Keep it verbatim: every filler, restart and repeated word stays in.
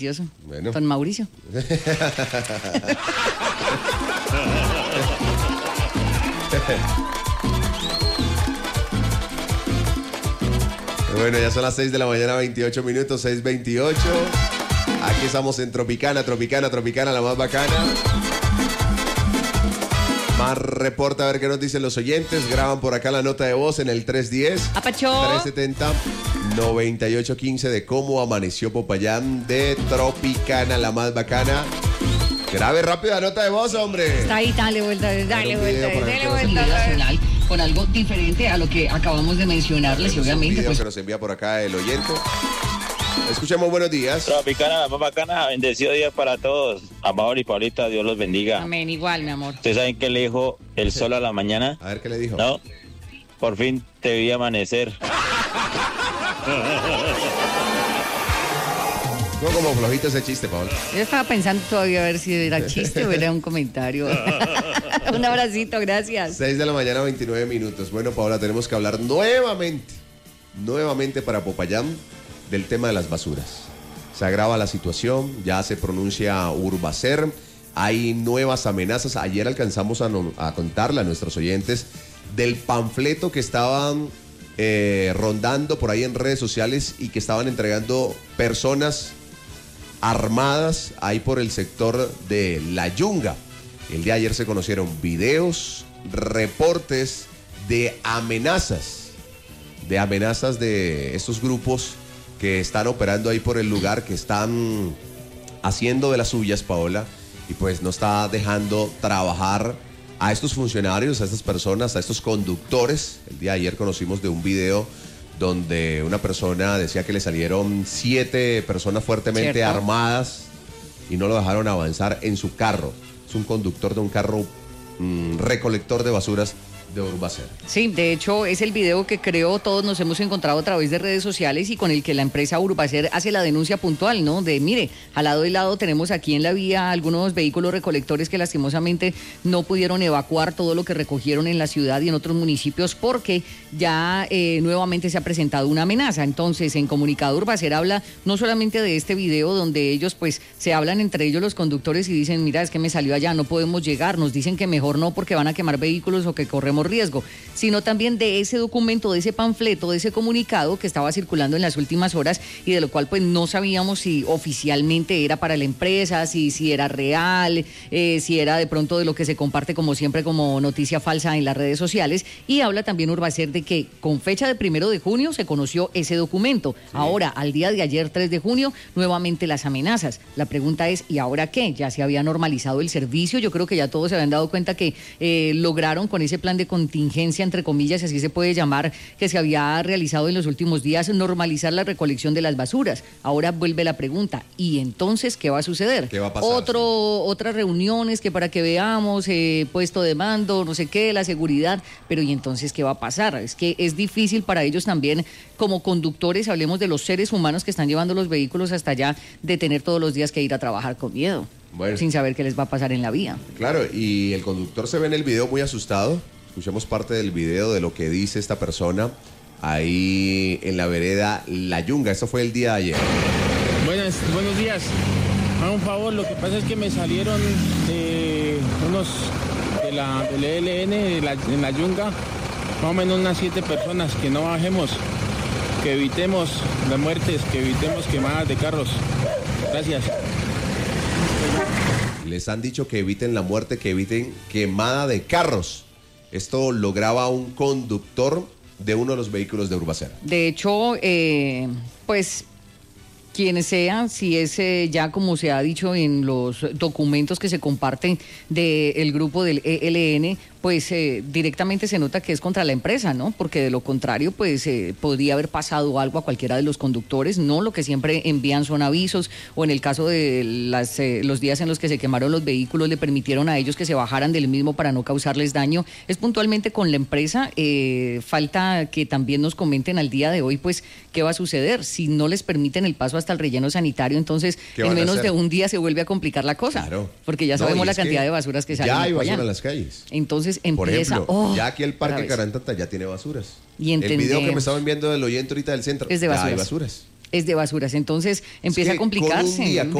Bueno. Con Mauricio. Bueno, ya son las seis de la mañana, veintiocho minutos, seis veintiocho. Aquí estamos en Tropicana, Tropicana, Tropicana, la más bacana. Más reporta a ver qué nos dicen los oyentes. Graban por acá la nota de voz en el tres diez, Apacho. tres setenta, noventa y ocho quince de cómo amaneció Popayán de Tropicana, la más bacana. Grabe rápido la nota de voz, hombre. Está ahí, dale vuelta, dale vuelta, dale vuelta. Nacional con algo diferente a lo que acabamos de mencionarles y obviamente video pues que nos envía por acá el oyente. Escuchemos, buenos días. Tropicana, la más bacana, bendecido día para todos. Amador y Paulita, Dios los bendiga. Amén, igual, mi amor. ¿Ustedes saben qué le dijo el sol a la mañana? A ver qué le dijo. No, por fin te vi amanecer. No, como flojito ese chiste, Paul. Yo estaba pensando todavía a ver si era chiste o era un comentario. Un abracito, gracias. seis de la mañana, veintinueve minutos. Bueno, Paola, tenemos que hablar nuevamente, nuevamente para Popayán, del tema de las basuras. Se agrava la situación, ya se pronuncia Urbacer, hay nuevas amenazas. Ayer alcanzamos a, no, a contarle a nuestros oyentes del panfleto que estaban eh, rondando por ahí en redes sociales y que estaban entregando personas armadas ahí por el sector de La Yunga. El día de ayer se conocieron videos, reportes de amenazas, de amenazas de estos grupos que están operando ahí por el lugar, que están haciendo de las suyas, Paola, y pues no está dejando trabajar a estos funcionarios, a estas personas, a estos conductores. El día de ayer conocimos de un video donde una persona decía que le salieron siete personas fuertemente ¿Cierto? armadas y no lo dejaron avanzar en su carro. Es un conductor de un carro mmm, recolector de basuras de Urbacer. Sí, de hecho es el video que creo todos nos hemos encontrado a través de redes sociales y con el que la empresa Urbacer hace la denuncia puntual, ¿no? De, mire, al lado y lado tenemos aquí en la vía algunos vehículos recolectores que lastimosamente no pudieron evacuar todo lo que recogieron en la ciudad y en otros municipios porque ya eh, nuevamente se ha presentado una amenaza. Entonces, en comunicado Urbacer habla no solamente de este video donde ellos pues se hablan entre ellos los conductores y dicen, mira, es que me salió allá, no podemos llegar, nos dicen que mejor no porque van a quemar vehículos o que corremos riesgo, sino también de ese documento, de ese panfleto, de ese comunicado que estaba circulando en las últimas horas y de lo cual pues no sabíamos si oficialmente era para la empresa, si, si era real, eh, si era de pronto de lo que se comparte como siempre como noticia falsa en las redes sociales. Y habla también Urbacer de que con fecha de primero de junio se conoció ese documento. Sí. Ahora, al día de ayer, tres de junio, nuevamente las amenazas. La pregunta es, ¿y ahora qué? Ya se había normalizado el servicio, yo creo que ya todos se habían dado cuenta que eh, lograron con ese plan de contingencia, entre comillas, así se puede llamar, que se había realizado en los últimos días, normalizar la recolección de las basuras. Ahora vuelve la pregunta, ¿y entonces qué va a suceder? ¿Qué va a pasar? Otro, sí. Otras reuniones que para que veamos, eh, puesto de mando, no sé qué, la seguridad, pero ¿y entonces qué va a pasar? Es que es difícil para ellos también, como conductores, hablemos de los seres humanos que están llevando los vehículos hasta allá, de tener todos los días que ir a trabajar con miedo, bueno, sin saber qué les va a pasar en la vía. Claro, y el conductor se ve en el video muy asustado. Escuchemos parte del video de lo que dice esta persona ahí en la vereda La Yunga. Eso fue el día de ayer. Buenas, buenos días. A un favor, lo que pasa es que me salieron eh, unos de la, del E L N de la, en La Yunga, más o menos unas siete personas, que no bajemos, que evitemos las muertes, que evitemos quemadas de carros. Gracias. Les han dicho que eviten la muerte, que eviten quemada de carros. Esto lo graba un conductor de uno de los vehículos de Urbacer. De hecho, eh, pues quienes sean, si es eh, ya como se ha dicho en los documentos que se comparten del grupo del E L N, pues eh, directamente se nota que es contra la empresa, ¿no? Porque de lo contrario, pues eh, podría haber pasado algo a cualquiera de los conductores, no lo que siempre envían son avisos, o en el caso de las, eh, los días en los que se quemaron los vehículos, le permitieron a ellos que se bajaran del mismo para no causarles daño. Es puntualmente con la empresa, eh, falta que también nos comenten al día de hoy, pues, qué va a suceder. Si no les permiten el paso hasta el relleno sanitario, entonces en menos de un día se vuelve a complicar la cosa, claro, porque ya sabemos no, la cantidad de basuras que salen. Ya hay basura en las calles. Entonces empieza, por ejemplo, oh, ya aquí el Parque Carantata ya tiene basuras. Y el video que me estaban viendo del oyente ahorita del centro, es de basuras. Ya hay basuras. es de basuras. Entonces empieza que a complicarse. con un día,